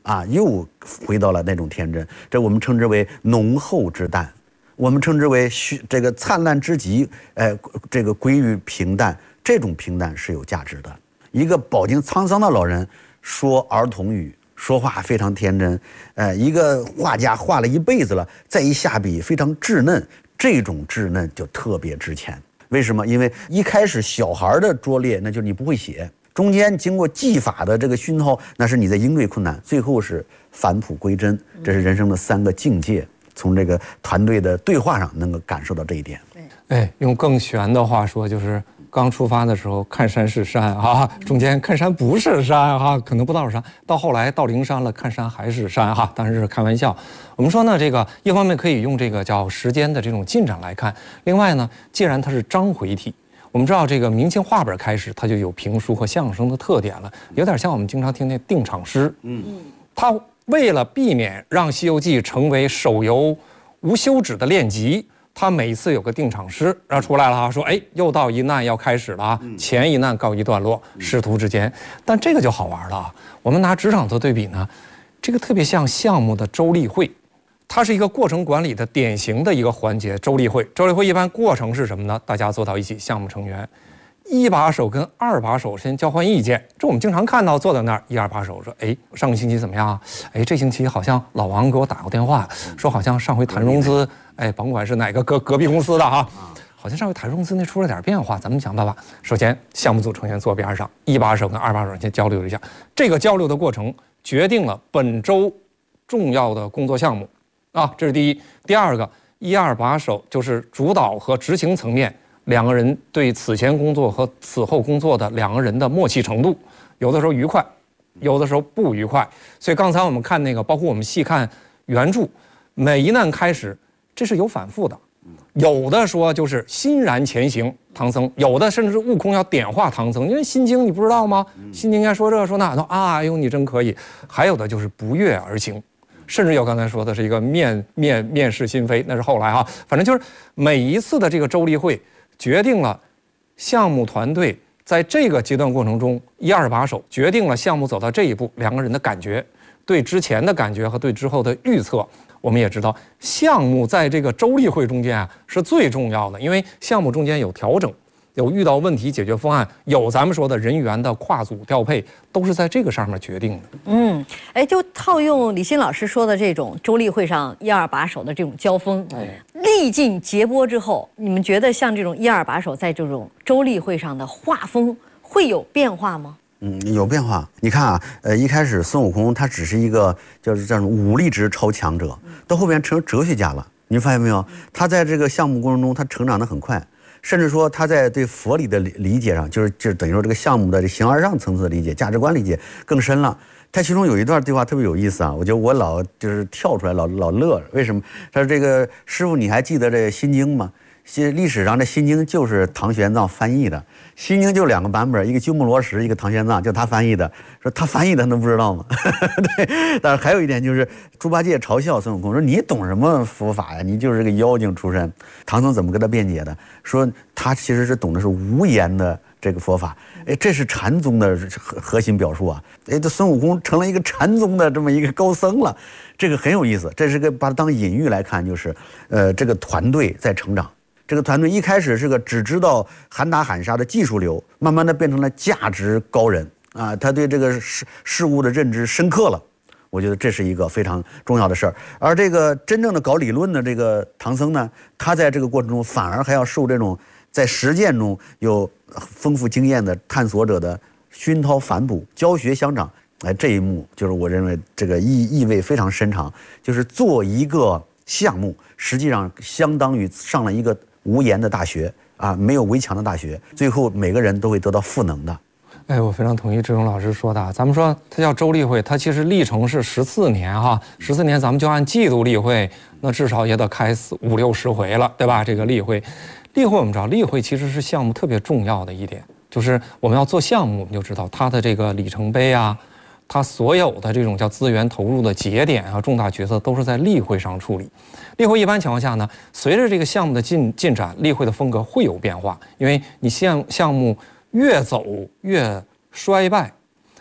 啊，又回到了那种天真。这我们称之为浓厚之淡，我们称之为虚这个灿烂之极，哎，这个归于平淡。这种平淡是有价值的。一个饱经沧桑的老人说儿童语，说话非常天真。呃，一个画家画了一辈子了，再一下笔非常稚嫩，这种稚嫩就特别值钱。为什么？因为一开始小孩的拙劣，那就是你不会写；中间经过技法的这个熏陶，那是你在应对困难；最后是返璞归真，这是人生的三个境界。从这个团队的对话上能够感受到这一点。 哎，用更玄的话说，就是刚出发的时候看山是山啊，中间看山不是山哈，可能不到山，到后来到灵山了，看山还是山哈，当然是开玩笑。我们说呢，这个一方面可以用这个叫时间的这种进展来看，另外呢，既然它是章回体，我们知道这个明清话本开始，它就有评书和相声的特点了，有点像我们经常听那定场诗。嗯，它为了避免让《西游记》成为手游无休止的练级，他每次有个定场诗，然后出来了哈，说哎，又到一难要开始了啊，前一难告一段落，师徒之间。但这个就好玩了啊，我们拿职场做对比呢，这个特别像项目的周例会，它是一个过程管理的典型的一个环节。周例会，周例会一般过程是什么呢？大家坐到一起，项目成员。一把手跟二把手先交换意见，这我们经常看到，坐在那儿，一二把手说：“哎，上个星期怎么样啊？哎，这星期好像老王给我打过电话，说好像上回谈融资，哎，甭管是哪个隔隔壁公司的哈，好像上回谈融资那出了点变化，咱们想办法。首先，项目组成员坐边上，一把手跟二把手先交流一下，这个交流的过程决定了本周重要的工作项目，啊，这是第一。第二个，一二把手就是主导和执行层面。”两个人对此前工作和此后工作的两个人的默契程度，有的时候愉快，有的时候不愉快。所以刚才我们看那个，包括我们细看原著，每一难开始，这是有反复的。有的说就是欣然前行，唐僧；有的甚至悟空要点化唐僧，因为《心经》你不知道吗？《心经》应该说这说那，说啊，哎呦你真可以。还有的就是不悦而行。甚至有刚才说的是一个面面面试心扉，那是后来哈。反正就是每一次的这个周例会。决定了项目团队在这个阶段过程中一二把手，决定了项目走到这一步两个人的感觉，对之前的感觉和对之后的预测。我们也知道，项目在这个周例会中间啊是最重要的，因为项目中间有调整，有遇到问题解决方案，有咱们说的人员的跨组调配，都是在这个上面决定的。 嗯，哎，就套用李欣老师说的这种周例会上一二把手的这种交锋，哎，历尽劫波之后，你们觉得像这种一二把手在这种周例会上的画风会有变化吗？ 嗯，有变化。你看啊，呃，一开始孙悟空他只是一个就是这种武力值超强者，到后边成哲学家了。你发现没有？他在这个项目过程中，他成长得很快。甚至说他在对佛理的理解上，就是就是等于说这个项目的这形而上层次的理解、价值观理解更深了。他其中有一段对话特别有意思啊，我觉得我老就是跳出来老老乐。为什么？他说：“这个师傅，你还记得这《心经》吗？历史上这《心经》就是唐玄奘翻译的，《心经》就两个版本，一个鸠摩罗什，一个唐玄奘，就他翻译的。说他翻译的，能不知道吗？对。但是还有一点就是，猪八戒嘲笑孙悟空说：‘你懂什么佛法呀？你就是个妖精出身。’唐僧怎么跟他辩解的？说他其实是懂的是无言的这个佛法。哎，这是禅宗的核核心表述啊！哎，这孙悟空成了一个禅宗的这么一个高僧了，这个很有意思。这是个把它当隐喻来看，就是呃，这个团队在成长。这个团队一开始是个只知道喊打喊杀的技术流，慢慢的变成了价值高人啊！他对这个事事物的认知深刻了，我觉得这是一个非常重要的事儿。而这个真正的搞理论的这个唐僧呢，他在这个过程中反而还要受这种在实践中有丰富经验的探索者的熏陶反哺、教学相长。哎，这一幕就是我认为这个意意味非常深长，就是做一个项目，实际上相当于上了一个无言的大学啊，没有围墙的大学，最后每个人都会得到赋能的。 哎，我非常同意志勇老师说的。咱们说它叫周例会，它其实历程是十四年哈，十四年咱们就按季度例会，那至少也得开四五六十回了，对吧？这个例会，例会我们知道，例会其实是项目特别重要的一点，就是我们要做项目，我们就知道它的这个里程碑啊，它所有的这种叫资源投入的节点啊、重大决策都是在例会上处理。例会一般情况下呢，随着这个项目的进进展，例会的风格会有变化，因为你项项目越走越衰败，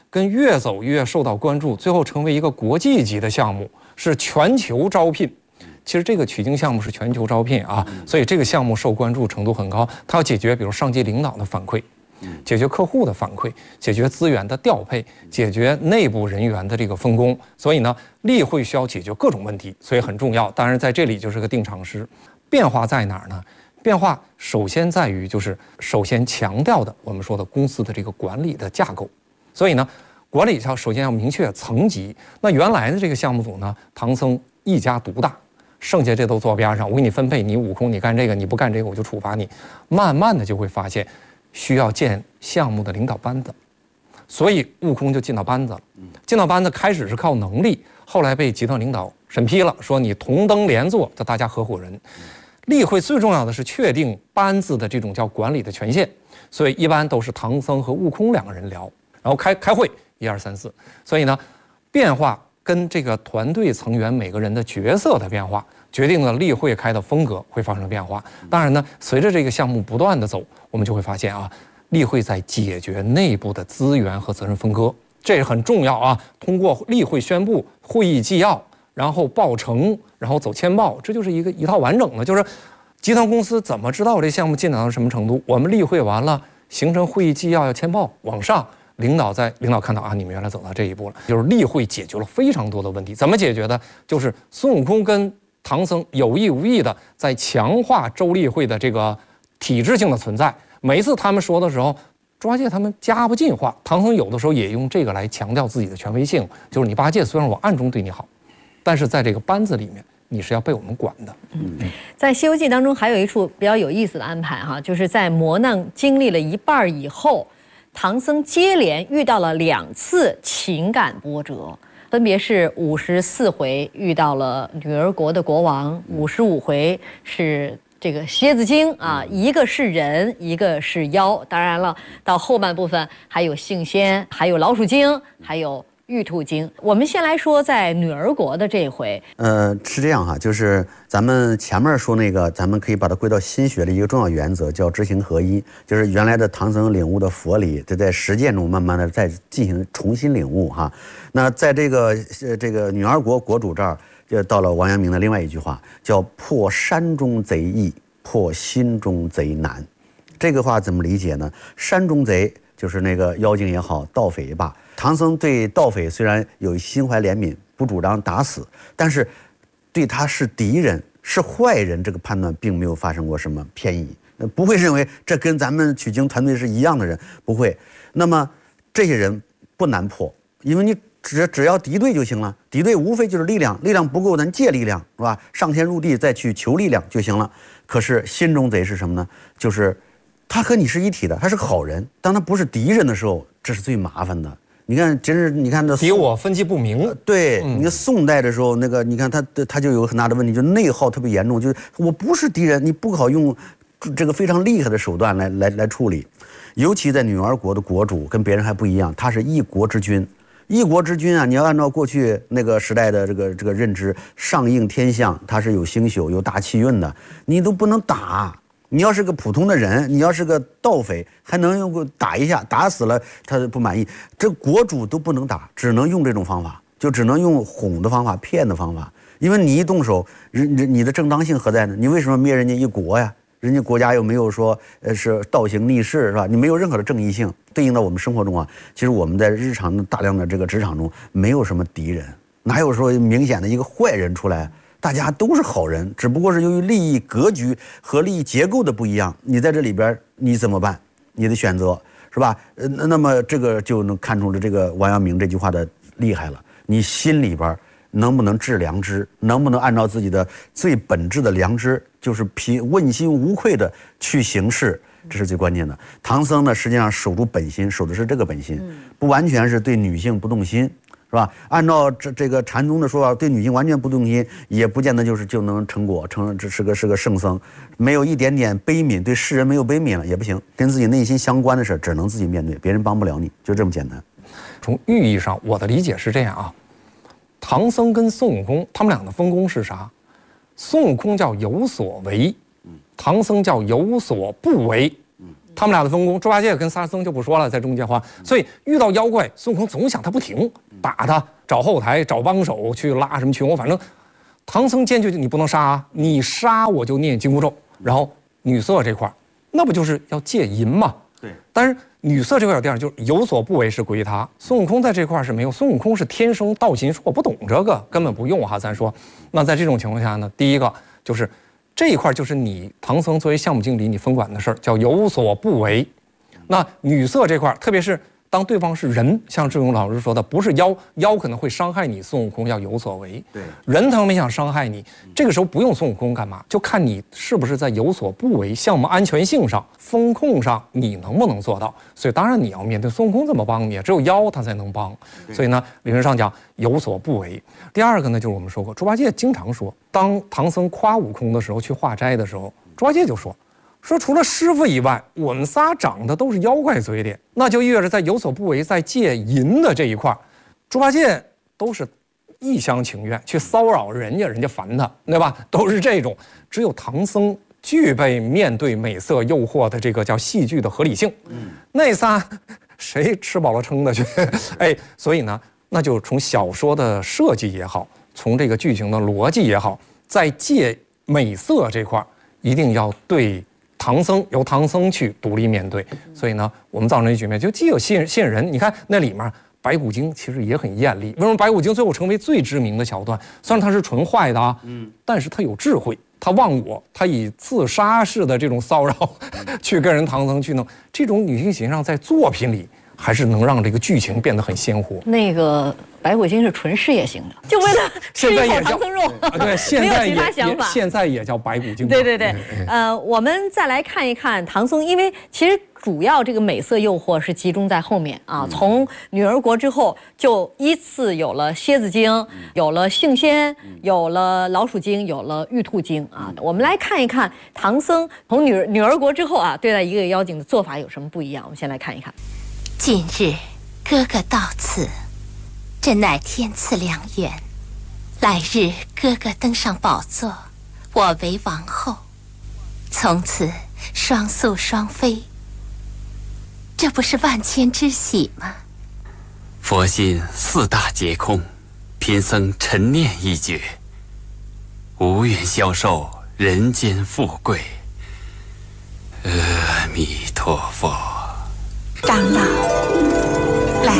跟越走越受到关注，最后成为一个国际级的项目，是全球招聘。其实这个取经项目是全球招聘啊，所以这个项目受关注程度很高。它要解决比如上级领导的反馈，解决客户的反馈，解决资源的调配，解决内部人员的这个分工。所以呢，例会需要解决各种问题，所以很重要。当然在这里就是个定场诗。变化在哪儿呢？变化首先在于就是首先强调的我们说的公司的这个管理的架构。所以呢，管理上首先要明确层级。那原来的这个项目组呢，唐僧一家独大，剩下这都坐边上，我给你分配，你悟空你干这个，你不干这个我就处罚你。慢慢的就会发现需要建项目的领导班子，所以悟空就进到班子了。进到班子开始是靠能力，后来被集团领导审批了，说你同登连坐，叫大家合伙人。例会最重要的是确定班子的这种叫管理的权限，所以一般都是唐僧和悟空两个人聊，然后开开会，一二三四。所以呢，变化跟这个团队成员每个人的角色的变化，决定了例会开的风格会发生变化。当然呢，随着这个项目不断的走，我们就会发现啊，例会在解决内部的资源和责任分割，这是很重要啊。通过例会宣布会议纪要，然后报成，然后走签报，这就是一个一套完整的。就是集团公司怎么知道这项目进展到什么程度？我们例会完了，形成会议纪要要签报，往上领导在领导看到啊，你们原来走到这一步了。就是例会解决了非常多的问题，怎么解决的？就是孙悟空跟唐僧有意无意的在强化周例会的这个体制性的存在。每一次他们说的时候，猪八戒他们加不进话，唐僧有的时候也用这个来强调自己的权威性，就是你八戒虽然我暗中对你好，但是在这个班子里面你是要被我们管的。 嗯，在《西游记》当中还有一处比较有意思的安排哈，就是在磨难经历了一半以后，唐僧接连遇到了两次情感波折，分别是五十四回遇到了女儿国的国王，五十五回是这个蝎子精啊，一个是人，一个是妖。当然了，到后半部分还有杏仙，还有老鼠精，还有玉兔精。我们先来说在女儿国的这一回。 呃，是这样哈，就是咱们前面说那个，咱们可以把它归到心学的一个重要原则，叫知行合一。就是原来的唐僧领悟的佛理，这在实践中慢慢的再进行重新领悟哈。那在这个呃这个女儿国国主这儿，就到了王阳明的另外一句话，叫破山中贼易，破心中贼难。这个话怎么理解呢？山中贼就是那个妖精也好，盗匪也罢。唐僧对盗匪虽然有心怀怜悯，不主张打死，但是对他是敌人、是坏人这个判断并没有发生过什么偏移，不会认为这跟咱们取经团队是一样的人，不会。那么这些人不难破，因为你只只要敌对就行了，敌对无非就是力量，力量不够咱借力量，是吧？上天入地再去求力量就行了。可是心中贼是什么呢？就是他和你是一体的，他是好人，当他不是敌人的时候，这是最麻烦的。你看，真是你看这敌我分歧不明。 对，嗯、你看宋代的时候，那个你看他他就有很大的问题，就内耗特别严重，就是我不是敌人，你不好用这个非常厉害的手段来来来处理。尤其在女儿国的国主跟别人还不一样，他是一国之君。一国之君啊，你要按照过去那个时代的这个这个认知，上应天象，他是有星宿、有大气运的，你都不能打。你要是个普通的人，你要是个盗匪，还能用个打一下，打死了他不满意，这国主都不能打，只能用这种方法，就只能用哄的方法、骗的方法。因为你一动手，人你的正当性何在呢？你为什么灭人家一国呀？人家国家又没有说呃是倒行逆施，是吧？你没有任何的正义性。对应到我们生活中啊，其实我们在日常的大量的这个职场中，没有什么敌人，哪有说明显的一个坏人出来？大家都是好人，只不过是由于利益格局和利益结构的不一样，你在这里边你怎么办？你的选择是吧？呃，那么这个就能看出了这个王阳明这句话的厉害了。你心里边能不能致良知？能不能按照自己的最本质的良知，就是凭问心无愧的去行事？这是最关键的。唐僧呢，实际上守住本心，守的是这个本心，不完全是对女性不动心。是吧？按照这这个禅宗的说法，对女性完全不动心，也不见得就是就能成果，成这是个是个圣僧，没有一点点悲悯，对世人没有悲悯了也不行。跟自己内心相关的事，只能自己面对，别人帮不了你，就这么简单。 从寓意上，我的理解是这样啊，唐僧跟孙悟空他们俩的分工是啥？孙悟空叫有所为，唐僧叫有所不为。 他们俩的分工，猪八戒跟沙僧就不说了，在中间花。所以遇到妖怪，孙悟空总想他不停，打他，找后台，找帮手去拉什么群魔，反正唐僧坚决你不能杀啊，你杀我就念紧箍咒。然后女色这块，那不就是要戒淫嘛？ 对， 但是女色这块有地方就是有所不为是归他，孙悟空在这块是没有，孙悟空是天生道心，说我不懂这个，根本不用哈。咱说，那在这种情况下呢，第一个就是这一块就是你唐僧作为项目经理你分管的事儿，叫有所不为。那女色这块，特别是当对方是人，像志勇老师说的，不是妖，妖可能会伤害你，孙悟空要有所为。 对， 人他们想伤害你，这个时候不用孙悟空干嘛？就看你是不是在有所不为，项目安全性上、风控上，你能不能做到？所以当然你要面对孙悟空怎么帮你，只有妖他才能帮。所以呢，理论上讲有所不为。第二个呢，就是我们说过，猪八戒经常说，当唐僧夸悟空的时候，去化斋的时候，猪八戒就说。说除了师傅以外，我们仨长得都是妖怪嘴脸，那就意味着在有所不为，在戒淫的这一块，猪八戒都是一厢情愿去骚扰人家，人家烦他，对吧？都是这种。只有唐僧具备面对美色诱惑的这个叫戏剧的合理性。嗯，那仨谁吃饱了撑的去？哎，所以呢，那就从小说的设计也好，从这个剧情的逻辑也好，在戒美色这块一定要对。唐僧由唐僧去独立面对，所以呢，我们造成这局面就既有吸引吸引人，你看那里面白骨精其实也很艳丽。为什么白骨精最后成为最知名的桥段？虽然它是纯坏的啊，嗯，但是它有智慧，它忘我，它以自杀式的这种骚扰去跟人唐僧去弄，这种女性形象在作品里还是能让这个剧情变得很鲜活。 那个白骨精是纯事业型的，就为了吃一口唐僧肉， 对，现在没有其他想法。 现在也叫白骨精。 对对对，呃，我们再来看一看唐僧，因为其实主要这个美色诱惑是集中在后面啊。从女儿国之后，就依次有了蝎子精，有了杏仙，有了老鼠精，有了玉兔精啊。我们来看一看唐僧从女女儿国之后啊，对待一个妖精的做法有什么不一样？我们先来看一看。 今日哥哥到此，真乃天赐良缘。来日哥哥登上宝座，我为王后，从此双宿双飞，这不是万千之喜吗？ 佛心四大皆空，贫僧陈念一绝，无缘消受人间富贵。阿弥陀佛。 长老，来，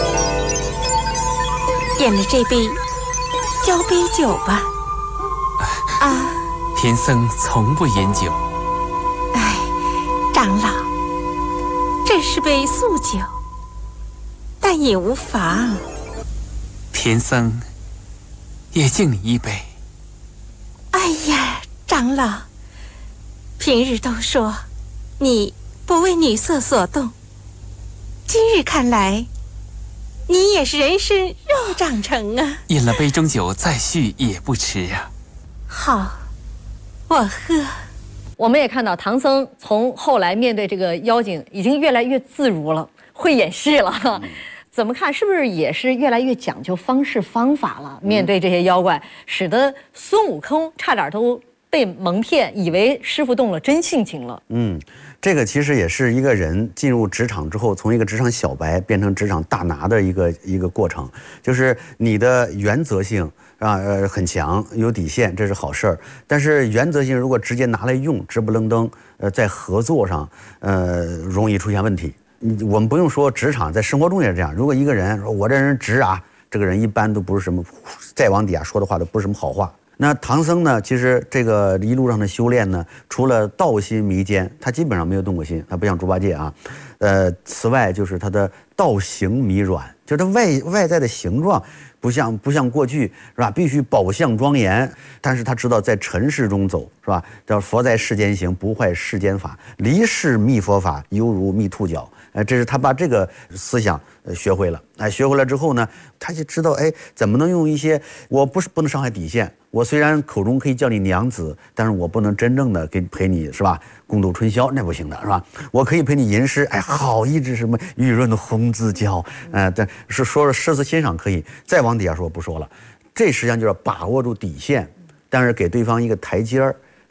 点了这杯交杯酒吧。啊， 贫僧从不饮酒。 哎，长老，这是杯素酒，但也无妨。 贫僧也敬你一杯。 哎呀，长老，平日都说你不为女色所动，今日看来，你也是人参肉长成啊！ 饮了杯中酒再续也不迟啊。 好，我喝。 我们也看到唐僧从后来面对这个妖精，已经越来越自如了，会演戏了。嗯、怎么看？是不是也是越来越讲究方式方法了？嗯、面对这些妖怪，使得孙悟空差点都被蒙骗，以为师傅动了真性情了。 嗯。这个其实也是一个人进入职场之后，从一个职场小白变成职场大拿的一个一个过程。就是你的原则性啊，呃，很强，有底线，这是好事儿。但是原则性如果直接拿来用，直不愣登，呃，在合作上，呃，容易出现问题。我们不用说职场，在生活中也是这样。如果一个人说我这人直啊，这个人一般都不是什么，再往底下说的话都不是什么好话。那唐僧呢？其实这个一路上的修炼呢，除了道心迷坚，他基本上没有动过心，他不像猪八戒啊。呃，此外就是他的道行迷软，就是他外外在的形状不像不像过去是吧？必须宝相庄严，但是他知道在尘世中走是吧？叫佛在世间行，不坏世间法，离世觅佛法，犹如觅兔角。哎，这是他把这个思想呃学会了。哎，学会了之后呢，他就知道哎，怎么能用一些我不是不能伤害底线。我虽然口中可以叫你娘子，但是我不能真正的给陪你是吧？共度春宵那不行的是吧？我可以陪你吟诗，哎，好一支什么玉润的红字娇，呃，但是说诗词欣赏可以，再往底下说不说了。这实际上就是把握住底线，但是给对方一个台阶儿，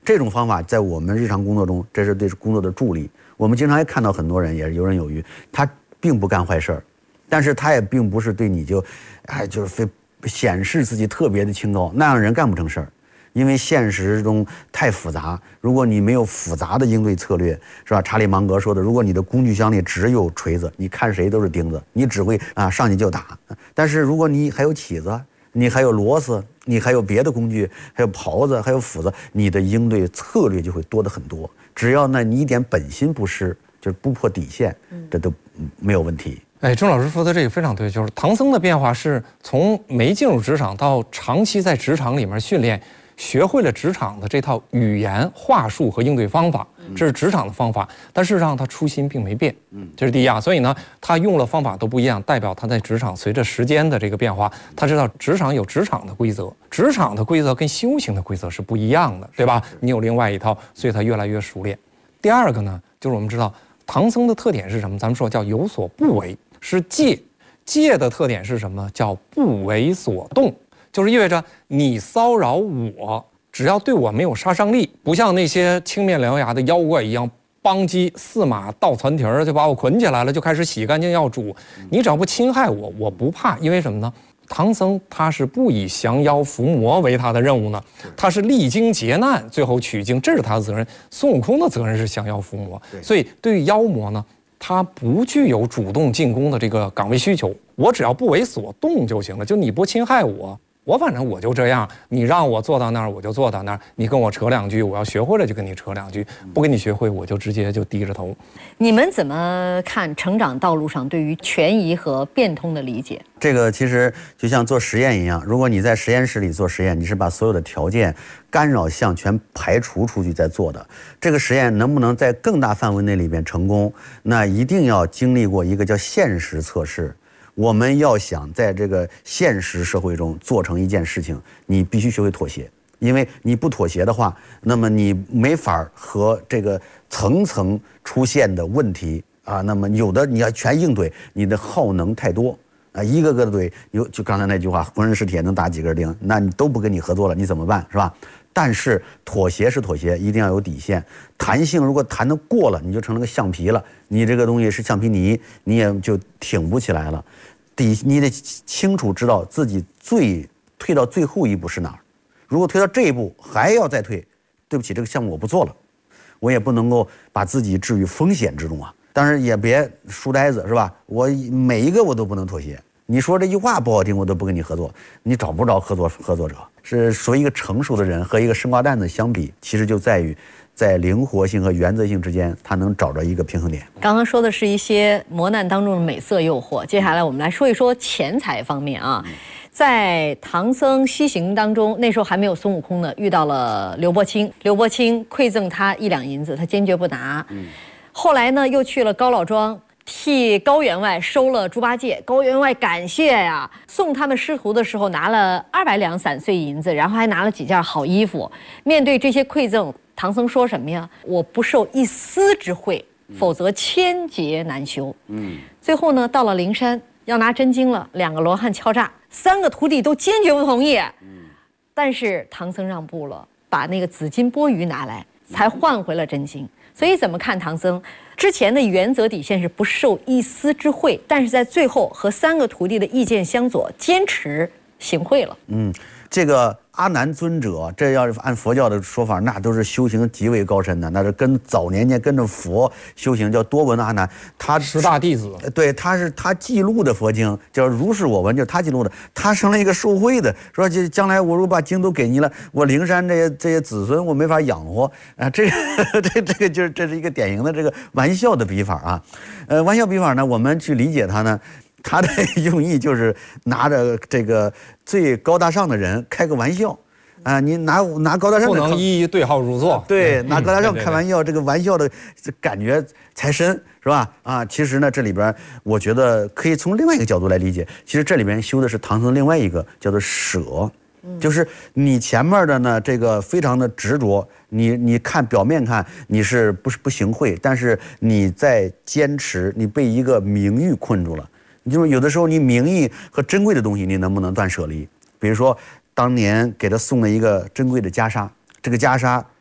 这种方法在我们日常工作中，这是对工作的助力。我们经常也看到很多人也是游刃有余，他并不干坏事儿，但是他也并不是对你就，哎，就是非显示自己特别的清高，那样人干不成事儿。因为现实中太复杂，如果你没有复杂的应对策略，是吧？查理芒格说的，如果你的工具箱里只有锤子，你看谁都是钉子，你只会啊上去就打。但是如果你还有起子，你还有螺丝，你还有别的工具，还有刨子，还有斧子，你的应对策略就会多得很多。只要呢你一点本心不失，就是不破底线，这都没有问题。 哎，钟老师说的这个非常对，就是唐僧的变化是从没进入职场到长期在职场里面训练，学会了职场的这套语言话术和应对方法，这是职场的方法。但事实上他初心并没变，这是第一啊。所以呢，他用了方法都不一样，代表他在职场随着时间的这个变化，他知道职场有职场的规则，职场的规则跟修行的规则是不一样的，对吧？你有另外一套，所以他越来越熟练。第二个呢，就是我们知道唐僧的特点是什么？咱们说叫有所不为，是戒。戒的特点是什么？叫不为所动。就是意味着你骚扰我，只要对我没有杀伤力，不像那些青面獠牙的妖怪一样，邦叽四马倒攒蹄儿就把我捆起来了，就开始洗干净要煮。你只要不侵害我，我不怕。因为什么呢？唐僧他是不以降妖伏魔为他的任务呢，他是历经劫难，最后取经，这是他的责任。孙悟空的责任是降妖伏魔，所以对于妖魔呢，他不具有主动进攻的这个岗位需求，我只要不为所动就行了，就你不侵害我。我反正我就这样，你让我坐到那儿我就坐到那儿，你跟我扯两句，我要学会了就跟你扯两句，不跟你学会我就直接就低着头。 你们怎么看成长道路上对于权宜和变通的理解？ 这个其实就像做实验一样，如果你在实验室里做实验，你是把所有的条件、干扰项全排除出去再做的。这个实验能不能在更大范围内里边成功，那一定要经历过一个叫现实测试。我们要想在这个现实社会中做成一件事情，你必须学会妥协，因为你不妥协的话，那么你没法和这个层层出现的问题啊，那么有的你要全应对，你的耗能太多啊，一个个的对，有就刚才那句话，浑身是铁能打几根钉，那你都不跟你合作了，你怎么办，是吧？但是妥协是妥协，一定要有底线。弹性如果弹得过了，你就成了个橡皮了，你这个东西是橡皮泥，你也就挺不起来了。底你得清楚知道自己最退到最后一步是哪儿。如果退到这一步还要再退，对不起，这个项目我不做了，我也不能够把自己置于风险之中啊。但是也别书呆子，是吧？我每一个我都不能妥协。你说这句话不好听，我都不跟你合作，你找不着合作合作者。是说一个成熟的人和一个生瓜蛋子相比，其实就在于在灵活性和原则性之间，他能找着一个平衡点。 刚刚说的是一些磨难当中的美色诱惑，接下来我们来说一说钱财方面啊。在唐僧西行当中，那时候还没有孙悟空呢，遇到了刘伯清，刘伯清馈赠他一两银子，他坚决不拿。嗯，后来呢，又去了高老庄。替高员外收了猪八戒，高员外感谢呀，送他们师徒的时候拿了二百两散碎银子，然后还拿了几件好衣服。面对这些馈赠，唐僧说什么呀？我不受一丝之惠，否则千劫难修。嗯，最后呢，到了灵山要拿真经了，两个罗汉敲诈，三个徒弟都坚决不同意。嗯，但是唐僧让步了，把那个紫金钵盂拿来，才换回了真经。所以怎么看唐僧？之前的原则底线是不受一丝之惠，但是在最后和三个徒弟的意见相左，坚持行贿了。 嗯，这个阿难尊者，这要是按佛教的说法，那都是修行极为高深的，那是跟早年间跟着佛修行，叫多闻阿难，他十大弟子， 对，他是他记录的佛经，叫如是我闻，就是他记录的，他生了一个受贿的，说这将来我如果把经都给你了，我灵山这些这些子孙我没法养活啊，这个这这个就是这是一个典型的这个玩笑的笔法啊，呃，玩笑笔法呢，我们去理解它呢。他的用意就是拿着这个最高大上的人开个玩笑，啊，你拿拿高大上的不能一一对号入座， 对，拿高大上开玩笑，这个玩笑的感觉才深，是吧？啊，其实呢，这里边我觉得可以从另外一个角度来理解，其实这里边修的是唐僧另外一个叫做舍。就是你前面的呢，这个非常的执着，你你看表面看你是不是不行贿，但是你在坚持，你被一个名誉困住了。就是有的时候你名义和珍贵的东西你能不能断舍离？比如说当年给他送了一个珍贵的袈裟，这个袈裟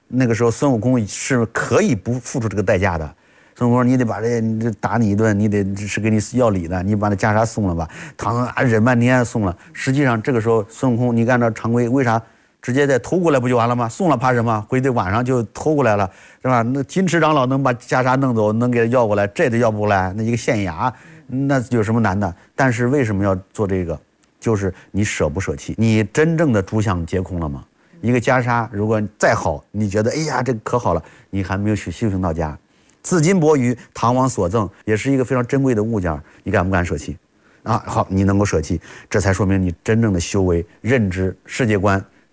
那个时候孙悟空是可以不付出这个代价的。孙悟空，你得把这你这打你一顿，你得是给你要礼的，你把那袈裟送了吧。唐僧啊忍半天送了，实际上这个时候孙悟空，你按照常规，为啥直接再偷过来不就完了吗？送了怕什么？回去晚上就偷过来了，是吧？那金池长老能把袈裟弄走，能给他要过来，这都要不过来，那一个县衙，那有什么难的？但是为什么要做这个？就是你舍不舍弃，你真正的诸相皆空了吗？一个袈裟，如果再好，你觉得哎呀这可好了，你还没有修修行到家。紫金钵盂，唐王所赠，也是一个非常珍贵的物件，你敢不敢舍弃？啊，好，你能够舍弃，这才说明你真正的修为、认知、世界观